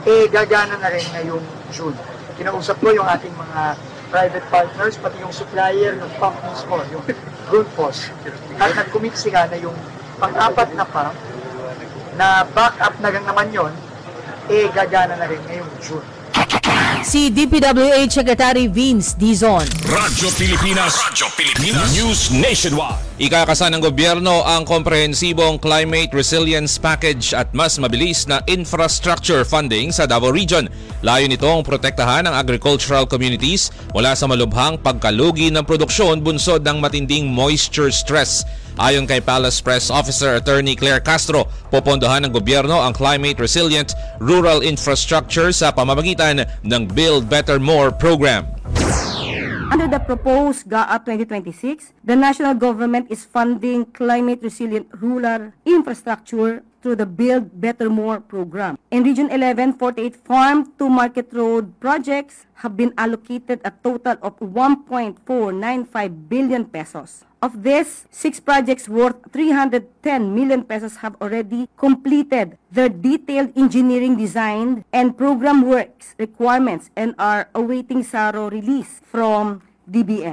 gagana na rin ngayong June. Kinausap ko yung ating mga private partners, pati yung supplier ng pump mismo, yung Grundfos. At nag-commit sila na yung pang-apat na pump, na back-up na lang naman yun, gagana na rin ngayong June. Si DPWH Secretary Vince Dizon. Radyo Pilipinas News Nationwide. Ikakasa ng gobyerno ang komprehensibong climate resilience package at mas mabilis na infrastructure funding sa Davao Region. Layo nitong protektahan ang agricultural communities mula sa malubhang pagkalugi ng produksyon bunsod ng matinding moisture stress. Ayon kay Palace Press Officer Attorney Claire Castro, popondohan ng gobyerno ang climate resilient rural infrastructure sa pamamagitan ng Build Better More program. Under the proposed GAA 2026, the national government is funding climate resilient rural infrastructure through the Build Better More program. In Region 11, 48 farm to market road projects have been allocated a total of 1.495 billion pesos. Of this, 6 projects worth 310 million pesos have already completed their detailed engineering design and program works requirements and are awaiting SARO release from DBM.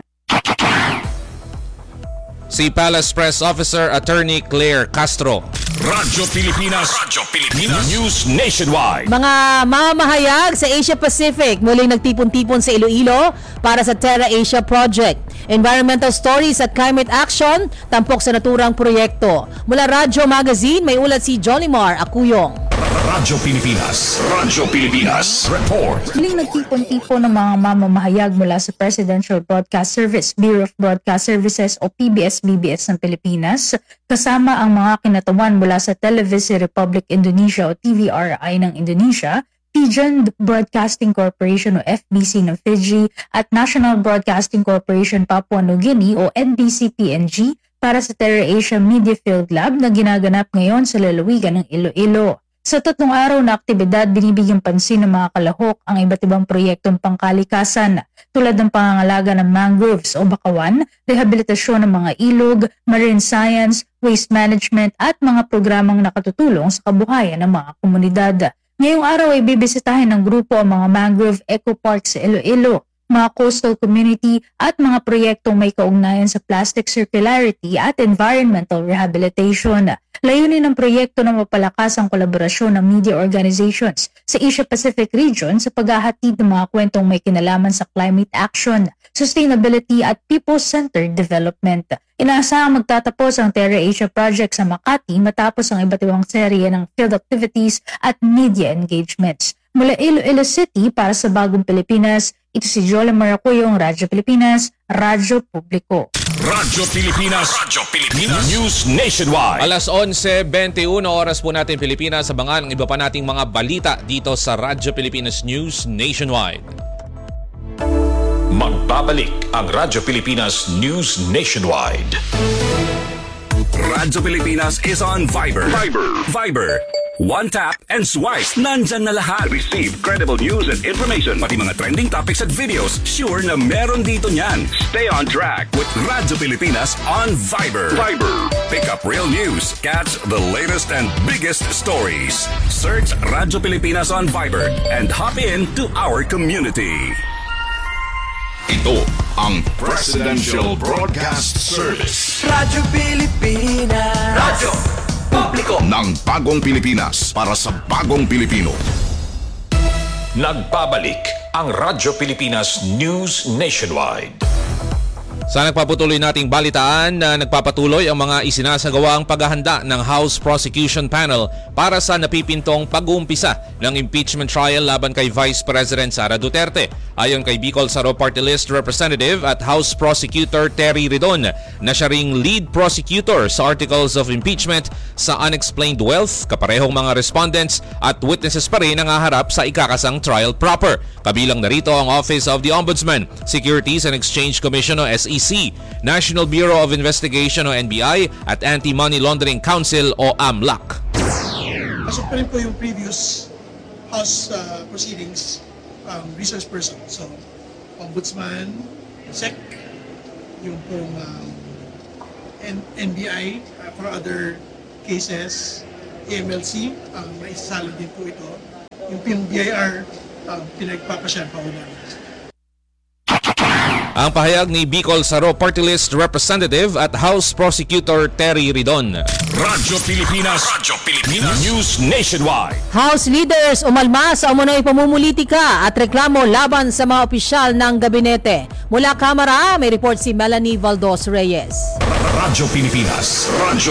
Si Palace Press Officer Attorney Claire Castro. Radyo Pilipinas News Nationwide. Mga mamahayag sa Asia Pacific muling nagtipon-tipon sa Iloilo para sa Terra Asia Project. Environmental stories at climate action, tampok sa naturang proyekto. Mula Radyo Magazine, may ulat si Jolimar Acuyong. Radyo Pilipinas Report. Muling nagtipon-tipon ng mga mamamahayag mula sa Presidential Broadcast Service, Bureau of Broadcast Services o PBS-BBS ng Pilipinas, kasama ang mga kinatawan mula sa Televisi Republic Indonesia o TVRI ng Indonesia, Fijian Broadcasting Corporation o FBC ng Fiji at National Broadcasting Corporation Papua New Guinea o NBC-PNG para sa Terra Asia Media Field Lab na ginaganap ngayon sa lalawigan ng Iloilo. Sa 3 araw na aktibidad, binibigyang pansin ng mga kalahok ang iba't ibang proyektong pangkalikasan tulad ng pangangalaga ng mangroves o bakawan, rehabilitasyon ng mga ilog, marine science, waste management at mga programang nakatutulong sa kabuhayan ng mga komunidad. Ngayong araw ay bibisitahin ng grupo ang mga mangrove eco park sa Iloilo, mga coastal community at mga proyektong may kaugnayan sa plastic circularity at environmental rehabilitation. Layunin ng proyekto na mapalakas ang kolaborasyon ng media organizations sa Asia-Pacific region sa paghahatid ng mga kwentong may kinalaman sa climate action, sustainability at people-centered development. Inaasahang magtatapos ang Terra Asia Project sa Makati matapos ang iba't ibang serye ng field activities at media engagements. Mula Iloilo City para sa Bagong Pilipinas, ito si Jolimar Acuyong, Radyo Pilipinas, Radyo Publiko. Radyo Pilipinas News Nationwide. Alas 11:21 oras po natin Pilipinas. Abangan ang iba pa nating mga balita dito sa Radyo Pilipinas News Nationwide. Magbabalik ang Radyo Pilipinas News Nationwide. Radyo Pilipinas is on Viber. One tap and swipe. Nandyan na lahat. Receive credible news and information. Pati mga trending topics at videos. Sure na meron dito niyan. Stay on track with Radyo Pilipinas on Viber. Pick up real news. Catch the latest and biggest stories. Search Radyo Pilipinas on Viber and hop in to our community. Ito ang Presidential Broadcast Service. Radyo Pilipinas. Radyo Publiko ng Bagong Pilipinas para sa Bagong Pilipino. Nagbabalik ang Radyo Pilipinas News Nationwide. Sa nagpapatuloy nating balitaan na nagpapatuloy ang mga isinasagawang paghahanda ng House Prosecution Panel para sa napipintong pag-uumpisa ng impeachment trial laban kay Vice President Sara Duterte. Ayon kay Bicol Saro Party List Representative at House Prosecutor Terry Ridon na siya ring lead prosecutor sa articles of impeachment sa unexplained wealth, kaparehong mga respondents at witnesses pa rin ang haharap sa ikakasang trial proper. Kabilang narito ang Office of the Ombudsman, Securities and Exchange Commission o SEC, National Bureau of Investigation o NBI at Anti-Money Laundering Council o AMLAC. Pasok pa rin po yung previous House proceedings, resource person. So, Ombudsman, SEC, yung pong NBI for other cases, AMLC, may isasalo din po ito. yung PNBIR pinagpapasyan pa una. Ang pahayag ni Bicol Saro Party List Representative at House Prosecutor Terry Ridon. Radyo Pilipinas News Nationwide. House leaders umalma sa umunoy pamumulitika at reklamo laban sa mga opisyal ng gabinete. Mula Kamara, may report si Melanie Valdos Reyes. Radyo Pilipinas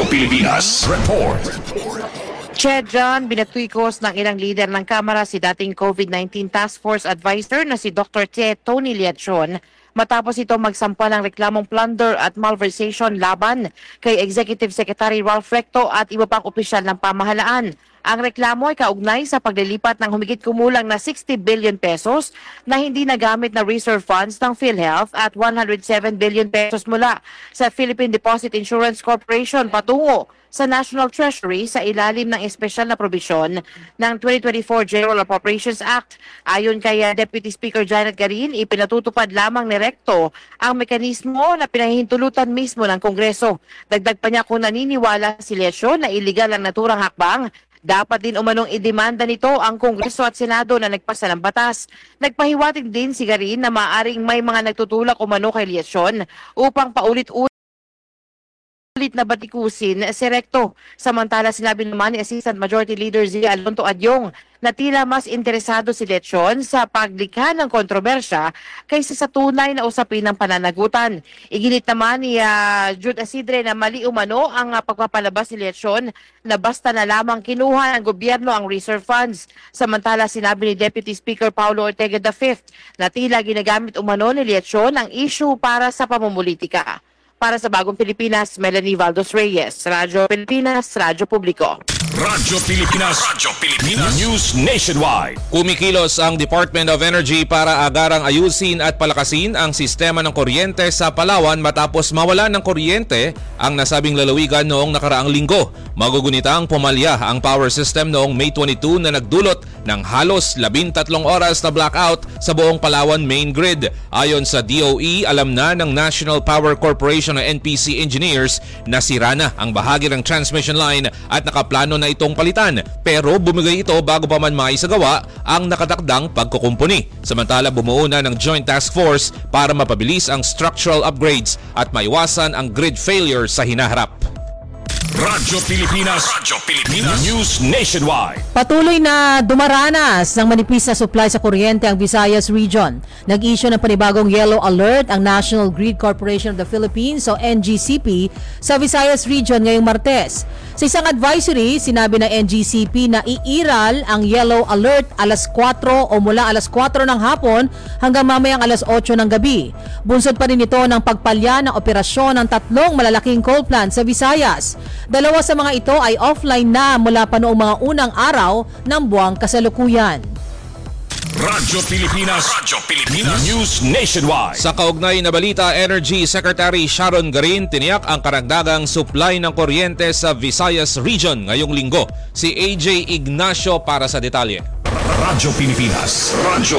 Report. Che John, binatwikos ng ilang leader ng Kamara si dating COVID-19 Task Force Advisor na si Dr. Tony Liachon matapos ito magsampa ng reklamong plunder at malversation laban kay Executive Secretary Ralph Recto at iba pang opisyal ng pamahalaan. Ang reklamo ay kaugnay sa paglilipat ng humigit kumulang na 60 billion pesos na hindi nagamit na reserve funds ng PhilHealth at 107 billion pesos mula sa Philippine Deposit Insurance Corporation patungo sa National Treasury sa ilalim ng espesyal na probisyon ng 2024 General Appropriations Act. Ayon kay Deputy Speaker Janet Garin, ipinatutupad lamang ni Recto ang mekanismo na pinahihintulutan mismo ng Kongreso. Dagdag pa niya kung naniniwala si Liachon na iligal ang naturang hakbang, dapat din umanong idemanda nito ang Kongreso at Senado na nagpasa ng batas. Nagpahiwatig din si Garin na maaaring may mga nagtutulak umano kay Liachon upang paulit-ulit na batikusin si Recto. Samantala, sinabi naman ni Assistant Majority Leader Zia Alonto Adyong na tila mas interesado si Liachon sa paglikha ng kontrobersya kaysa sa tunay na usapin ng pananagutan. Iginit naman ni Jude Asidre na mali umano ang pagpapalabas ni Liachon na basta na lamang kinuha ng gobyerno ang reserve funds. Samantala, sinabi ni Deputy Speaker Paulo Ortega V na tila ginagamit umano ni Liachon ang issue para sa pamumulitika. Para sa Bagong Pilipinas, Melanie Valdos Reyes, Radyo Pilipinas, Radyo Publiko. Radyo Pilipinas News Nationwide. Kumikilos ang Department of Energy para agarang ayusin at palakasin ang sistema ng kuryente sa Palawan matapos mawala ng kuryente ang nasabing lalawigan noong nakaraang linggo. Magugunitang pumalya ang power system noong May 22 na nagdulot ng halos 13 oras na blackout sa buong Palawan main grid. Ayon sa DOE, alam na ng National Power Corporation ng NPC engineers na sira na ang bahagi ng transmission line at nakaplano na itong palitan, pero bumigay ito bago pa man maisagawa ang nakatakdang pagkukumpuni. Samantala, bumuo na ng Joint Task Force para mapabilis ang structural upgrades at maiwasan ang grid failure sa hinaharap. Radyo Pilipinas News Nationwide. Patuloy na dumaranas ng manipis na supply sa kuryente ang Visayas Region. Nag-issue ng panibagong yellow alert ang National Grid Corporation of the Philippines o NGCP sa Visayas Region ngayong Martes. Sa isang advisory, sinabi ng NGCP na iiral ang yellow alert alas 4 o mula alas 4 ng hapon hanggang mamayang alas 8 ng gabi. Bunsod pa rin ito ng pagpalya ng operasyon ng 3 malalaking coal plant sa Visayas. 2 sa mga ito ay offline na mula pa noong mga unang araw ng buwang kasalukuyan. Radyo Pilipinas News Nationwide. Sa kaugnay na balita, Energy Secretary Sharon Garin tiniyak ang karagdagang supply ng kuryente sa Visayas Region ngayong linggo. Si AJ Ignacio para sa detalye. Radyo Pilipinas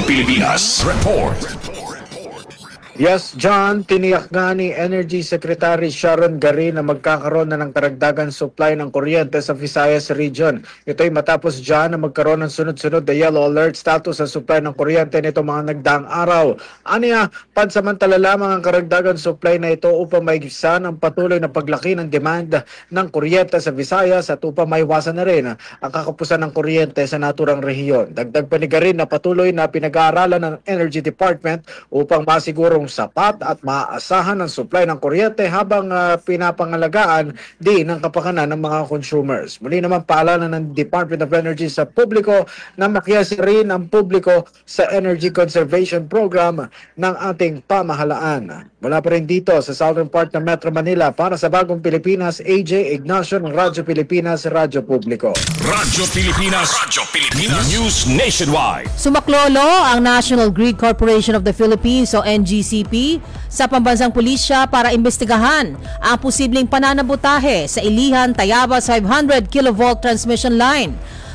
Report. Yes, John, tiniyak nga ni Energy Secretary Sharon Garin na magkakaroon na ng karagdagan supply ng kuryente sa Visayas Region. Ito'y matapos dyan na magkaroon ng sunod-sunod na yellow alert status sa supply ng kuryente nito mga nagdaang araw. Aniya, pansamantala lamang ang karagdagan supply na ito upang maigsan ang patuloy na paglaki ng demand ng kuryente sa Visayas at upang maiwasan na rin ang kakapusan ng kuryente sa naturang rehiyon. Dagdag pa ni Garin na patuloy na pinag-aaralan ng Energy Department upang masigurong sapat at maaasahan ang supply ng kuryente habang pinapangalagaan din ang kapakanan ng mga consumers. Muli naman paalala ng Department of Energy sa publiko na makiasa rin ang publiko sa Energy Conservation Program ng ating pamahalaan. Mula pa rin dito sa southern part ng Metro Manila para sa Bagong Pilipinas, AJ Ignacio ng Radyo Pilipinas, Radyo Publiko. Radyo Pilipinas News Nationwide. Sumaklolo ang National Grid Corporation of the Philippines o NGCP sa pambansang pulisya para imbestigahan ang posibleng pananabotahe sa Ilihan Tayabas 500 kV transmission line.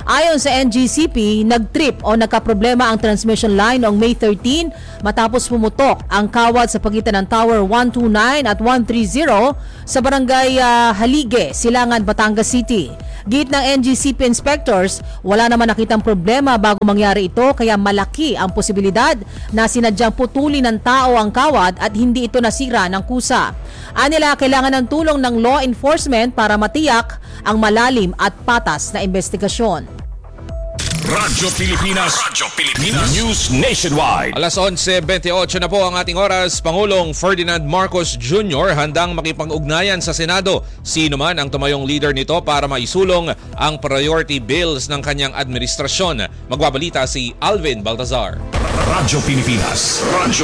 Ayon sa NGCP, nagtrip o nagkaproblema ang transmission line noong May 13 matapos pumutok ang kawad sa pagitan ng Tower 129 at 130 sa barangay Halige, Silangan, Batangas City. Git ng NGCP inspectors, wala naman nakitang problema bago mangyari ito kaya malaki ang posibilidad na sinadyang putulin ng tao ang kawad at hindi ito nasira ng kusa. Anila, kailangan ng tulong ng law enforcement para matiyak ang malalim at patas na investigasyon. Radyo Pilipinas. News Nationwide. Alas 11:28 na po ang ating oras. Pangulong Ferdinand Marcos Jr. handang makipag-ugnayan sa Senado. Sino man ang tumayong leader nito para maisulong ang priority bills ng kanyang administrasyon. Magbabalita si Alvin Baltazar. Radyo Pilipinas.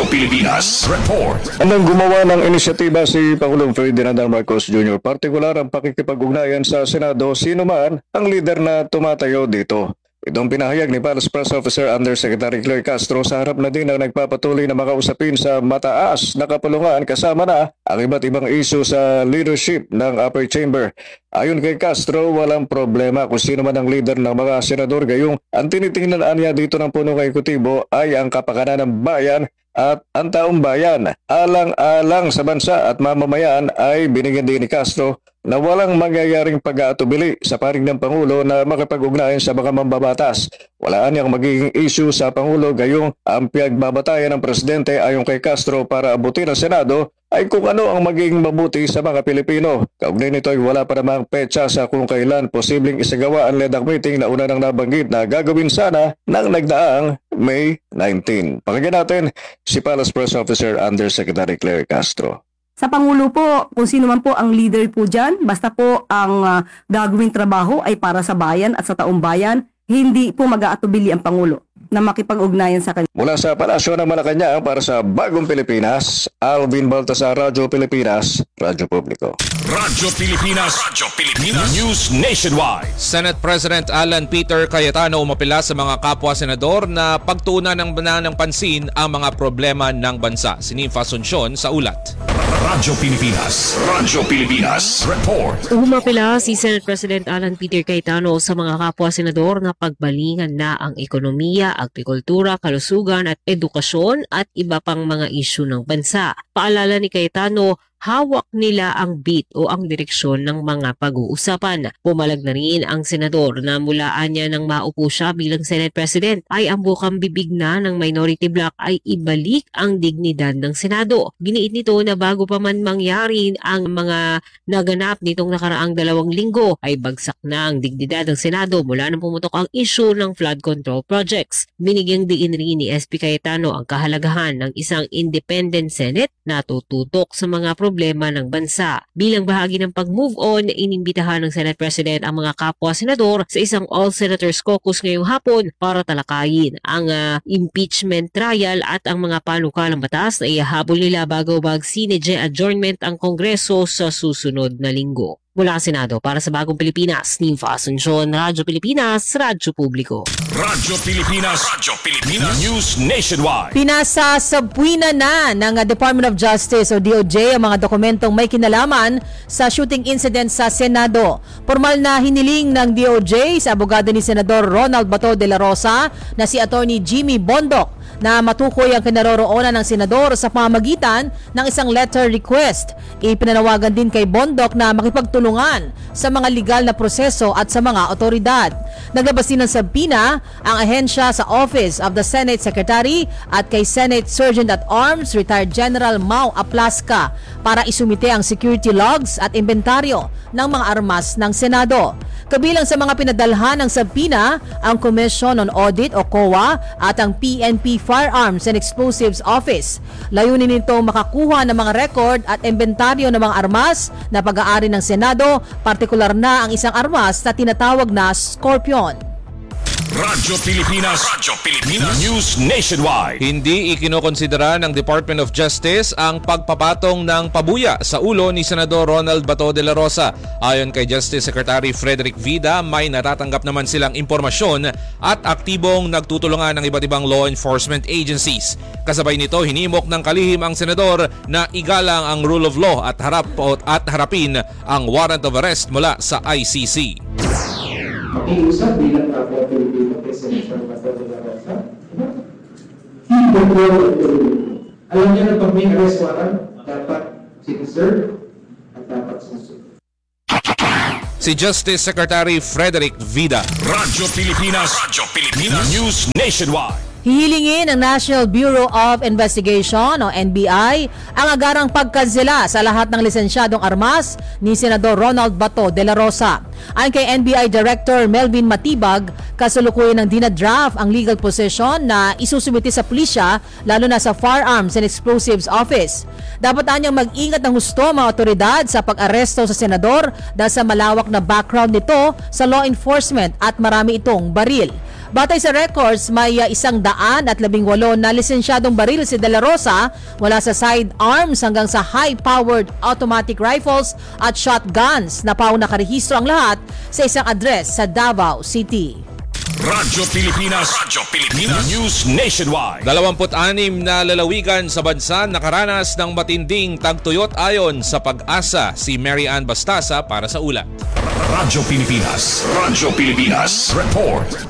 Report. Andang gumawa ng inisyatiba si Pangulong Ferdinand Marcos Jr. Partikular ang pakikipag-ugnayan sa Senado sino man ang leader na tumatayo dito. Itong pinahayag ni Palace Press Officer Undersecretary Claire Castro sa harap na din ang nagpapatuloy na makausapin sa mataas na kapulungan kasama na ang iba't ibang issue sa leadership ng upper chamber. Ayon kay Castro, walang problema kung sino man ang leader ng mga senador, gayong ang tinitingnan niya dito ng punong ekutibo ay ang kapakanan ng bayan at ang taong bayan. Alang-alang sa bansa at mamamayan ay binigyan din ni Castro na walang mangyayaring pag-aatubili sa panig ng Pangulo na makipag-ugnayan sa mga mambabatas. Walaan niyang magiging issue sa Pangulo, gayong ang pinagbabatayan ng Presidente ayon kay Castro para abutin ang Senado ay kung ano ang magiging mabuti sa mga Pilipino. Kaugnay nito ay wala pa namang petsa sa kung kailan posibleng isagawa ang LEDAC meeting na una nang nabanggit na gagawin sana ng nagdaang May 19. Pakinggan natin si Palace Press Officer Undersecretary Claire Castro. Sa Pangulo po, kung sino man po ang leader po dyan, basta po ang gagawing trabaho ay para sa bayan at sa taong bayan, hindi po mag-aatubili ang Pangulo na makipag-ugnayan sa kanya. Mula sa Palasyo ng Malacanang para sa Bagong Pilipinas, Alvin Baltazar, Radyo Pilipinas, Radyo Publiko. Radyo Pilipinas. News Nationwide. Senate President Alan Peter Cayetano umapela sa mga kapwa senador na pagtuunan ng pansin ang mga problema ng bansa. Si Nympha Asuncion sa ulat. Radyo Pilipinas. Report. Umapela si Senate President Alan Peter Cayetano sa mga kapwa senador na pagbalingan na ang ekonomiya, agrikultura, kalusugan at edukasyon at iba pang mga isyu ng bansa. Paalala ni Cayetano, hawak nila ang beat o ang direksyon ng mga pag-uusapan. Pumalag na rin ang senador na mulaan niya nang maupo siya bilang Senate President ay ang bukang bibig na ng minority bloc ay ibalik ang dignidad ng Senado. Giniit nito na bago pa man mangyari ang mga naganap nitong nakaraang 2 linggo ay bagsak na ang dignidad ng Senado mula nang pumutok ang issue ng flood control projects. Binigyang diin rin ni SP Cayetano ang kahalagahan ng isang independent Senate na tututok sa mga problema ng bansa. Bilang bahagi ng pag-move on, inimbitahan ng Senate President ang mga kapwa senador sa isang All-Senators Caucus ngayong hapon para talakayin ang impeachment trial at ang mga panukalang batas na ihahabol nila bago mag-Senate adjournment ang Kongreso sa susunod na linggo. Mula sa Senado para sa Bagong Pilipinas, Nympha Asuncion, Radyo Pilipinas, Radyo Publiko. Radyo Pilipinas. News Nationwide. Pinasasabwina na ng Department of Justice o DOJ ang mga dokumentong may kinalaman sa shooting incident sa Senado. Formal na hiniling ng DOJ sa abogado ni Senador Ronald Bato de la Rosa na si Attorney Jimmy Bondoc na matukoy ang kinaroroonan ng senador sa pamamagitan ng isang letter request. Ipinanawagan din kay Bondoc na makipagtulungan sa mga legal na proseso at sa mga otoridad. Naglabas din ng sabina ang ahensya sa Office of the Senate Secretary at kay Senate Sergeant at Arms Retired General Mau Aplasca para isumite ang security logs at inventaryo ng mga armas ng Senado. Kabilang sa mga pinadalhan ng sabina ang Commission on Audit o COA at ang PNP Firearms and Explosives Office. Layunin nito makakuha ng mga record at inventaryo ng mga armas na pag-aari ng Senado, partikular na ang isang armas na tinatawag na Scorpion. Radyo Pilipinas. News Nationwide. Hindi ikinokonsidera ng Department of Justice ang pagpapatong ng pabuya sa ulo ni Senador Ronald Bato de la Rosa. Ayon kay Justice Secretary Frederick Vida, may natatanggap naman silang impormasyon at aktibong nagtutulungan ng iba't ibang law enforcement agencies. Kasabay nito, hinimok ng kalihim ang senador na igalang ang rule of law at harapin ang warrant of arrest mula sa ICC. Pakiusap bilang Alam niya na pag may arrest warrant, dapat siniserve at dapat susunod. Si Justice Secretary Frederick Vida. Radyo Pilipinas. Radyo Pilipinas. News Nationwide. Hihilingin ng National Bureau of Investigation o NBI ang agarang pagkansela sa lahat ng lisensyadong armas ni Senador Ronald Bato de la Rosa. Ayon kay NBI Director Melvin Matibag, kasalukuyan ng dinadraft ang legal position na isusumiti sa pulisya lalo na sa Firearms and Explosives Office. Dapat anyang mag-ingat ng husto mga otoridad sa pag-aresto sa senador dahil sa malawak na background nito sa law enforcement at marami itong baril. Batay sa records, may 118 na lisensyadong baril si De La Rosa mula sa sidearms hanggang sa high-powered automatic rifles at shotguns na nakarehistro ang lahat sa isang address sa Davao City. Radyo Pilipinas. Radyo Pilipinas. News Nationwide. 26 na lalawigan sa bansa nakaranas ng matinding tagtuyot ayon sa Pag-asa. Si Mary Ann Bastasa para sa ulat. Radyo Pilipinas. Radyo Pilipinas. Report.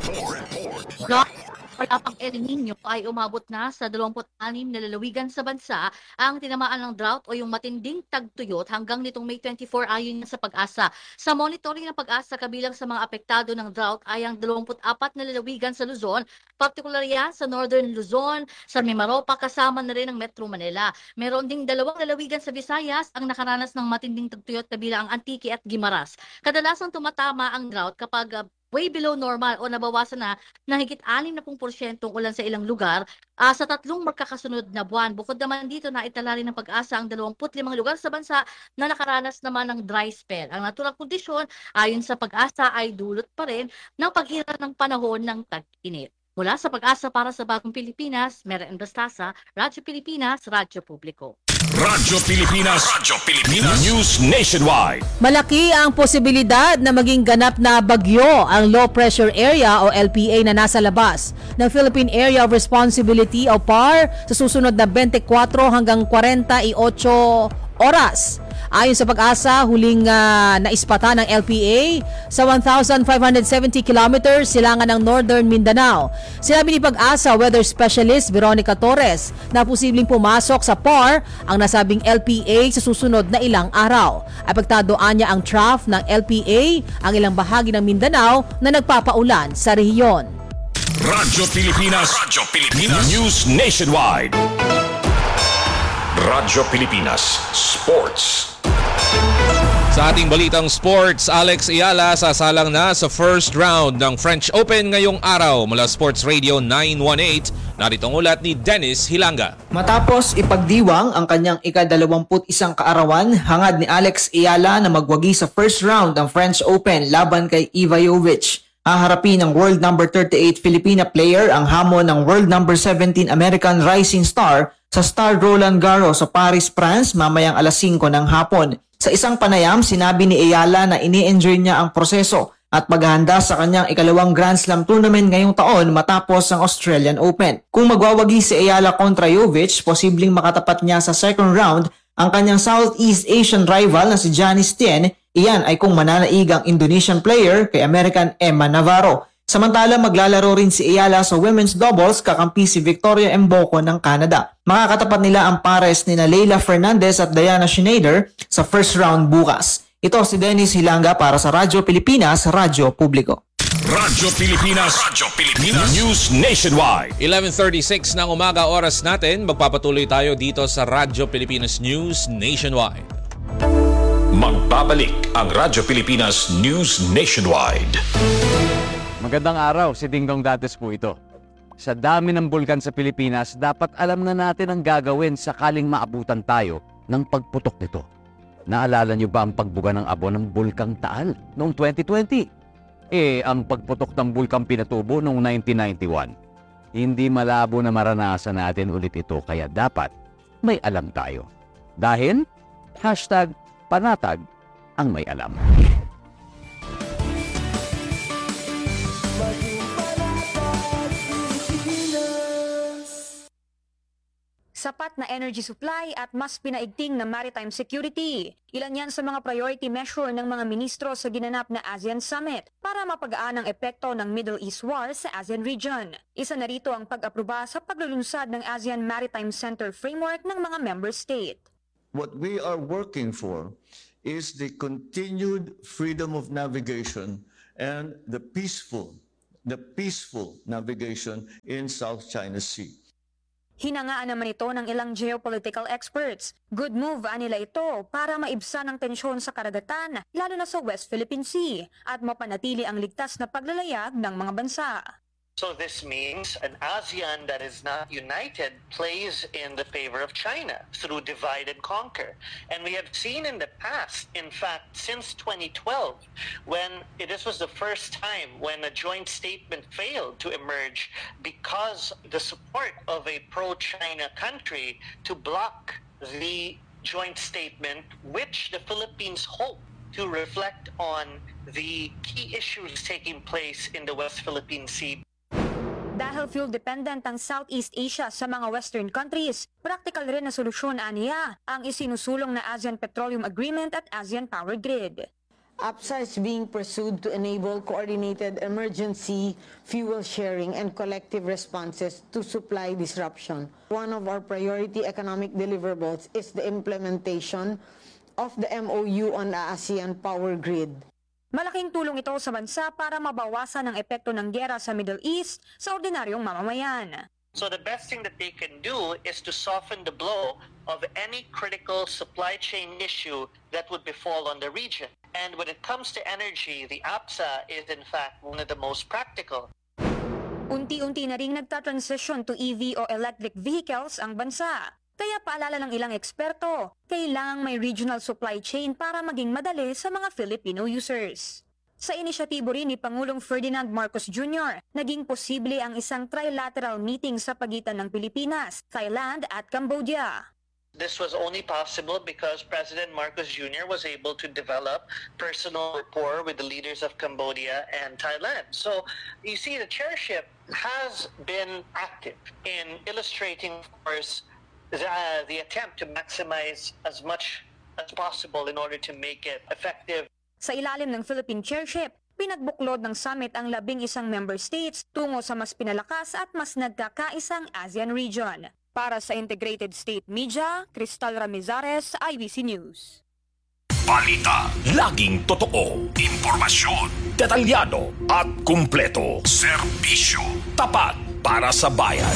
Palapang El Nino ay umabot na sa 26 na lalawigan sa bansa ang tinamaan ng drought o yung matinding tagtuyot hanggang nitong May 24 ayon sa Pag-asa. Sa monitoring ng Pag-asa, kabilang sa mga apektado ng drought ay ang 24 na lalawigan sa Luzon, partikular yan sa Northern Luzon, sa Mimaropa, kasama na rin ang Metro Manila. Meron ding 2 lalawigan sa Visayas ang nakaranas ng matinding tagtuyot kabilang ang Antique at Guimaras. Kadalasan tumatama ang drought kapag way below normal o nabawasan na higit 60% ang ulan sa ilang lugar sa 3 magkakasunod na buwan. Bukod naman dito, naitala rin ng Pag-asa ang 25 lugar sa bansa na nakaranas naman ng dry spell. Ang natural kondisyon, ayon sa Pag-asa, ay dulot pa rin ng paghirap ng panahon ng tag-init. Mula sa Pag-asa para sa Bagong Pilipinas, Mary Ann Bastasa, Radyo Pilipinas, Radyo Publiko. Radyo Pilipinas. Radyo Pilipinas. News Nationwide. Malaki ang posibilidad na maging ganap na bagyo ang low pressure area o LPA na nasa labas ng Philippine Area of Responsibility o PAR sa susunod na 24 hanggang 48 oras. Ayon sa Pag-asa, huling naispata ng LPA sa 1,570 kilometers silangan ng Northern Mindanao. Sinabi ni Pag-asa Weather Specialist Veronica Torres na posibleng pumasok sa PAR ang nasabing LPA sa susunod na ilang araw. Apektadoan niya ang trough ng LPA ang ilang bahagi ng Mindanao na nagpapaulan sa rehiyon. Radyo Pilipinas. Radyo Pilipinas. News Nationwide. Radyo Pilipinas Sports. Sa ating balitang sports, Alex Ayala sasalang na sa first round ng French Open ngayong araw. Mula Sports Radio 918, narito ang ulat ni Dennis Hilanga. Matapos ipagdiwang ang kanyang ika-21 kaarawan, hangad ni Alex Ayala na magwagi sa first round ng French Open laban kay Iva Jovic. Haharapin ng world number 38 Filipina player ang hamon ng world number 17 American rising star sa Star Roland Garros sa Paris, France mamayang alas 5 ng hapon. Sa isang panayam, sinabi ni Ayala na ini-enjoy niya ang proseso at maghahanda sa kanyang ikalawang Grand Slam tournament ngayong taon matapos ang Australian Open. Kung magwawagi si Ayala kontra Jovic, posibleng makatapat niya sa second round ang kanyang Southeast Asian rival na si Janice Tien. Iyan ay kung mananaig ang Indonesian player kay American Emma Navarro. Samantala, maglalaro rin si Ayala sa women's doubles kakampi si Victoria Mboko ng Canada. Makakatapat nila ang pares ni Leila Fernandez at Diana Schneider sa first round bukas. Ito si Dennis Hilanga para sa Radyo Pilipinas, Radyo Publiko. Radyo Pilipinas. Radyo Pilipinas. News Nationwide. 11:36 ng umaga oras natin. Magpapatuloy tayo dito sa Radyo Pilipinas News Nationwide. Magbabalik ang Radyo Pilipinas News Nationwide. Magandang araw, si Dingdong Dates po ito. Sa dami ng bulkan sa Pilipinas, dapat alam na natin ang gagawin sakaling maabutan tayo ng pagputok nito. Naalala niyo ba ang pagbuga ng abo ng Bulkang Taal noong 2020? Ang pagputok ng Bulkang Pinatubo noong 1991. Hindi malabo na maranasan natin ulit ito, kaya dapat may alam tayo. Dahil, #panatag ang may alam. sapat na energy supply at mas pinaigting na maritime security. Ilan yan sa mga priority measure ng mga ministro sa ginanap na ASEAN Summit para mapagaan ang epekto ng Middle East War sa ASEAN region. Isa na rito ang pag-aproba sa paglulunsad ng ASEAN Maritime Center Framework ng mga member state. What we are working for is the continued freedom of navigation and the peaceful navigation in South China Sea. Hinangaan naman ito ng ilang geopolitical experts. Good move nila ito para maibsan ang tensyon sa karagatan, lalo na sa West Philippine Sea, at mapanatili ang ligtas na paglalayag ng mga bansa. So this means an ASEAN that is not united plays in the favor of China through divide and conquer. And we have seen in the past, in fact, since 2012, when this was the first time when a joint statement failed to emerge because the support of a pro-China country to block the joint statement, which the Philippines hope to reflect on the key issues taking place in the West Philippine Sea. Dahil fuel-dependent ang Southeast Asia sa mga Western countries, practical rin na solusyon aniya ang isinusulong na ASEAN Petroleum Agreement at ASEAN Power Grid. APSA is being pursued to enable coordinated emergency fuel sharing and collective responses to supply disruption. One of our priority economic deliverables is the implementation of the MOU on the ASEAN Power Grid. Malaking tulong ito sa bansa para mabawasan ang epekto ng giyera sa Middle East sa ordinaryong mamamayan. So the best thing that they can do is to soften the blow of any critical supply chain issue that would befall on the region. And when it comes to energy, the APSA is in fact one of the most practical. Unti-unti na ring nagta-transition to EV o electric vehicles ang bansa. Kaya paalala ng ilang eksperto, kailangang may regional supply chain para maging madali sa mga Filipino users. Sa inisyatibo rin ni Pangulong Ferdinand Marcos Jr., naging posible ang isang trilateral meeting sa pagitan ng Pilipinas, Thailand at Cambodia. This was only possible because President Marcos Jr. was able to develop personal rapport with the leaders of Cambodia and Thailand. So you see, the chairship has been active in illustrating, of course, the attempt to maximize as much as possible in order to make it effective. Sa ilalim ng Philippine chairship, pinagbuklod ng summit ang 11 member states tungo sa mas pinalakas at mas nagkakaisang ASEAN region. Para sa Integrated State Media, Cristal Ramizares, IBC News. Balita, laging totoo, impormasyon, detalyado at kumpleto. Serbisyo, tapat para sa bayan.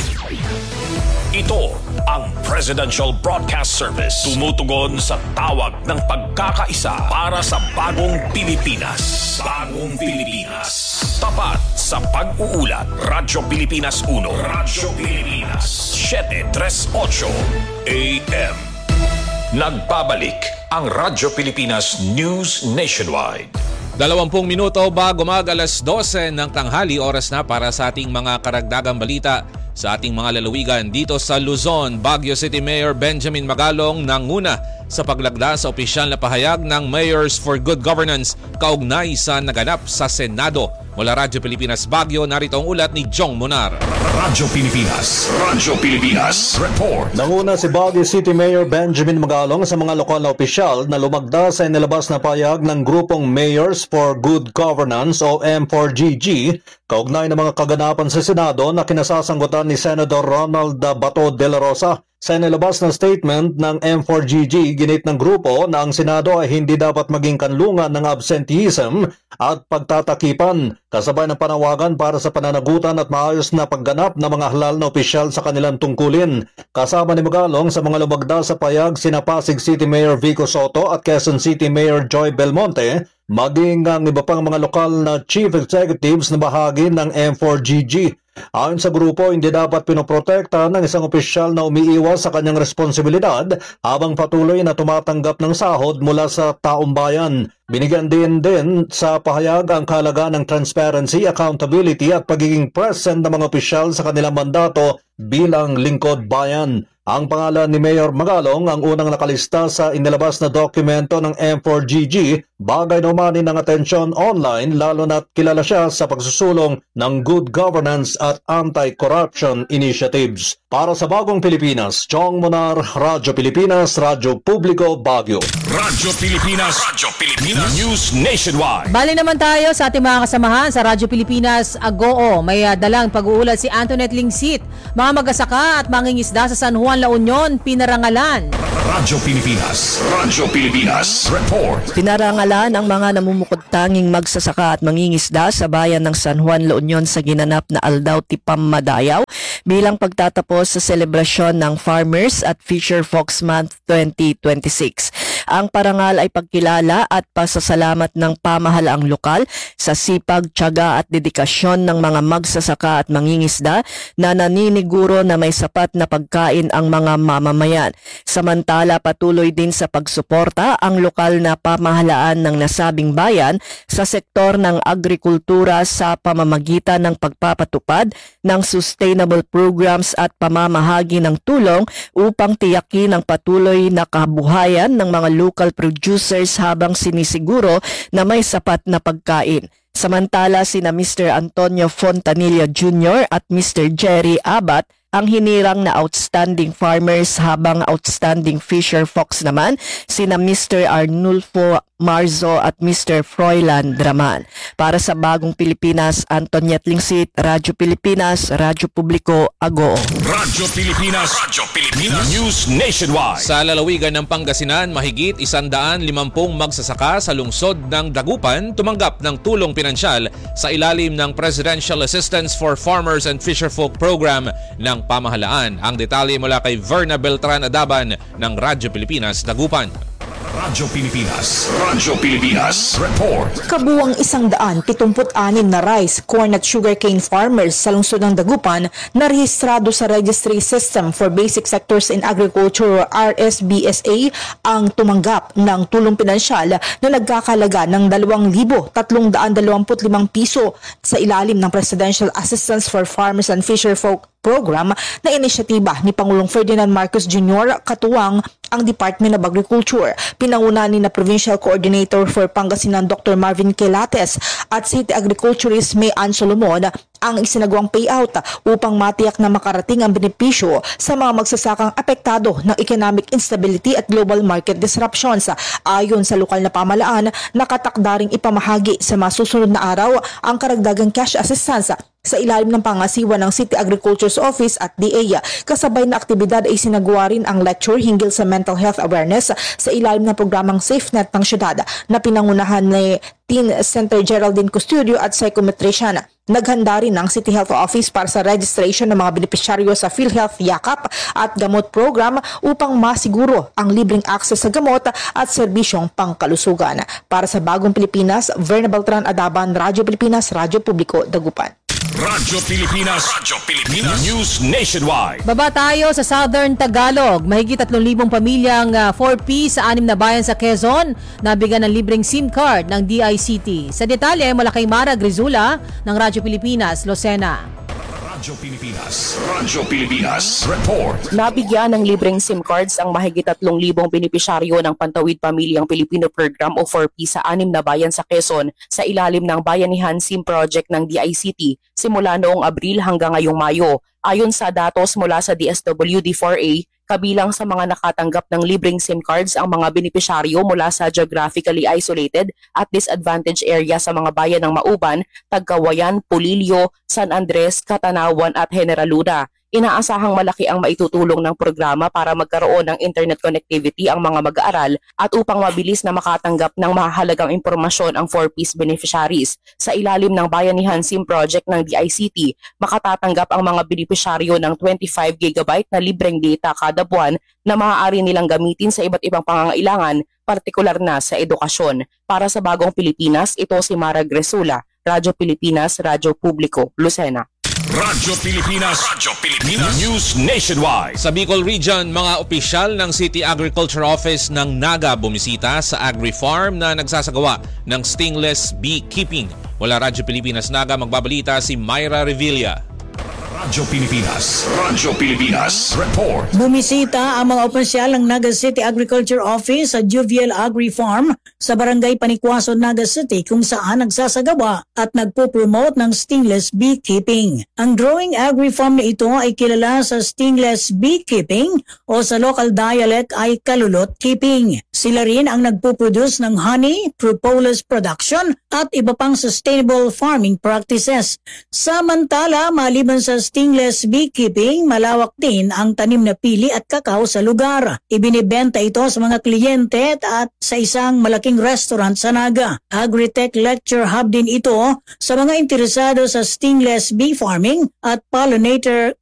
Ito ang Presidential Broadcast Service. Tumutugon sa tawag ng pagkakaisa para sa bagong Pilipinas. Bagong Pilipinas. Tapat sa pag-uulat. Radyo Pilipinas 1. Radyo Pilipinas 738 AM. Nagbabalik ang Radyo Pilipinas News Nationwide. 20 minuto bago mag-alas 12 ng tanghali, oras na para sa ating mga karagdagang balita sa ating mga lalawigan dito sa Luzon. Baguio City Mayor Benjamin Magalong nanguna sa paglagda sa opisyal na pahayag ng Mayors for Good Governance kaugnay sa naganap sa Senado. Mula Radyo Pilipinas Baguio, narito ang ulat ni Jong Monar. Radyo Pilipinas Report. Nanguna si Baguio City Mayor Benjamin Magalong sa mga lokal na opisyal na lumagda sa inilabas na pahayag ng grupong Mayors for Good Governance o M4GG kaugnay ng mga kaganapan sa Senado na kinasasangkutan ni Senator Ronald Bato de la Rosa. Sa inilabas na statement ng M4GG, ginit ng grupo na ang Senado ay hindi dapat maging kanlungan ng absenteeism at pagtatakipan, kasabay ng panawagan para sa pananagutan at maayos na pagganap ng mga halal na opisyal sa kanilang tungkulin. Kasama ni Magalong sa mga lumagda sa payag sina Pasig City Mayor Vico Soto at Quezon City Mayor Joy Belmonte, maging ang iba pang mga lokal na chief executives na bahagi ng M4GG. Ayon sa grupo, hindi dapat pinoprotekta ng isang opisyal na umiiwas sa kanyang responsibilidad habang patuloy na tumatanggap ng sahod mula sa taong bayan. Binigyan din sa pahayag ang kahalagaan ng transparency, accountability at pagiging present ng mga opisyal sa kanilang mandato bilang lingkod bayan. Ang pangalan ni Mayor Magalong ang unang nakalista sa inilabas na dokumento ng M4GG bagay na umani ng atensyon online lalo na't kilala siya sa pagsusulong ng good governance at anti-corruption initiatives. Para sa Bagong Pilipinas, Chong Monar, Radyo Pilipinas, Radyo Publiko, Baguio. Radyo Pilipinas, News Nationwide. Bali naman tayo sa ating mga kasamahan sa Radyo Pilipinas Agoo. May dalang pag-uulat si Antoinette Lingsit. Mga magasaka at mangingisda sa San Juan, La Union, pinarangalan. Radyo Pilipinas, report. Pinarangalan ang mga namumukod-tanging magsasaka at mangingisda sa bayan ng San Juan, La Union sa ginanap na Aldaw Tipam Madayaw bilang pagtatapos sa selebrasyon ng Farmers at Fisher Folks Month 2026. Ang parangal ay pagkilala at pasasalamat ng pamahalaang lokal sa sipag, tiyaga at dedikasyon ng mga magsasaka at mangingisda na naniniguro na may sapat na pagkain ang mga mamamayan. Samantala, patuloy din sa pagsuporta ang lokal na pamahalaan ng nasabing bayan sa sektor ng agrikultura sa pamamagitan ng pagpapatupad ng sustainable programs at pamamahagi ng tulong upang tiyakin ang patuloy na kabuhayan ng mga local producers habang sinisiguro na may sapat na pagkain. Samantala, sina Mr. Antonio Fontanilla Jr. at Mr. Jerry Abat ang hinirang na outstanding farmers habang outstanding fisher folks naman sina Mr. Arnulfo Marzo at Mr. Froilan Draman. Para sa Bagong Pilipinas, Antoinette Lingsit, Radyo Pilipinas, Radyo Publiko, Agoo. Radyo Pilipinas, News Nationwide. Sa lalawigan ng Pangasinan, mahigit 150 magsasaka sa lungsod ng Dagupan tumanggap ng tulong pinansyal sa ilalim ng Presidential Assistance for Farmers and Fisherfolk Program ng pamahalaan. Ang detalye mula kay Verna Beltran Adaban ng Radyo Pilipinas, Dagupan. Radyo Pilipinas, report. Kabuwang 176 na rice, corn at sugarcane farmers sa lungsod ng Dagupan na rehistrado sa Registry System for Basic Sectors in Agriculture RSBSA ang tumanggap ng tulong pinansyal na nagkakalaga ng 2,325 piso sa ilalim ng Presidential Assistance for Farmers and Fisherfolk Program na inisyatiba ni Pangulong Ferdinand Marcos Jr. katuwang ang Department of Agriculture. Pinangunahan ni na Provincial Coordinator for Pangasinan Dr. Marvin Quelates at City Agriculturist May Ann Solomon ang isinagawang payout upang matiyak na makarating ang benepisyo sa mga magsasakang apektado ng economic instability at global market disruptions. Ayon sa lokal na pamahalaan, nakatakda ring ipamahagi sa masusunod na araw ang karagdagang cash assistance sa ilalim ng pangasiwa ng City Agriculture's Office at DA. Kasabay na aktibidad ay sinagawa rin ang lecture hinggil sa mental health awareness sa ilalim ng programang SafeNet ng syudad na pinangunahan ni Teen Center Geraldine Custodio at psychometrician. Naghanda rin ang City Health Office para sa registration ng mga benepisyaryo sa PhilHealth Yakap at Gamot Program upang masiguro ang libreng access sa gamot at serbisyong pangkalusugan. Para sa Bagong Pilipinas, Verna Beltran Adaban, Radyo Pilipinas, Radyo Publiko, Dagupan. Radyo Pilipinas, News Nationwide. Baba tayo sa Southern Tagalog. Mahigit 3,000 pamilyang 4P sa 6 na bayan sa Quezon nabigyan ng libreng SIM card ng DICT. Sa detalye, mula kay Mara Grizula ng Radyo Pilipinas, Lucena. Radyo Pilipinas, report. Nabigyan ng libreng SIM cards ang mahigit 3,000 benepisyaryo ng Pantawid Pamilyang Pilipino Program o 4P sa 6 na bayan sa Quezon sa ilalim ng Bayanihan SIM Project ng DICT simula noong Abril hanggang ngayong Mayo. Ayon sa datos mula sa DSWD4A, kabilang sa mga nakatanggap ng libreng SIM cards ang mga benepisyaryo mula sa geographically isolated at disadvantaged area sa mga bayan ng Mauban, Tagkawayan, Pulilio, San Andres, Katanawan at General Luna. Inaasahang malaki ang maitutulong ng programa para magkaroon ng internet connectivity ang mga mag-aaral at upang mabilis na makatanggap ng mahalagang impormasyon ang 4Ps beneficiaries. Sa ilalim ng Bayanihan SIM Project ng DICT, makatatanggap ang mga benepisyaryo ng 25 GB na libreng data kada buwan na maaari nilang gamitin sa iba't ibang pangangailangan, partikular na sa edukasyon. Para sa Bagong Pilipinas, ito si Mara Gresula, Radyo Pilipinas, Radyo Publiko, Lucena. Radyo Pilipinas, News Nationwide. Sa Bicol Region, mga opisyal ng City Agriculture Office ng Naga bumisita sa agri-farm na nagsasagawa ng stingless beekeeping. Mula Radyo Pilipinas Naga, magbabalita si Myra Revilla. Radyo Pilipinas Report. Bumisita ang mga opisyal ng Naga City Agriculture Office sa Juviel Agri Farm sa Barangay Panikwaso, Naga City kung saan nagsasagawa at nagpo-promote ng stingless beekeeping. Ang growing agri farm na ito ay kilala sa stingless beekeeping o sa local dialect ay kalulot keeping. Sila rin ang nagpo-produce ng honey, propolis production at iba pang sustainable farming practices. Samantala, maliban sa stingless beekeeping, malawak din ang tanim na pili at kakao sa lugar. Ibinibenta ito sa mga kliyente at sa isang malaking restaurant sa Naga. Agritech Lecture Hub din ito sa mga interesado sa stingless bee farming at pollinator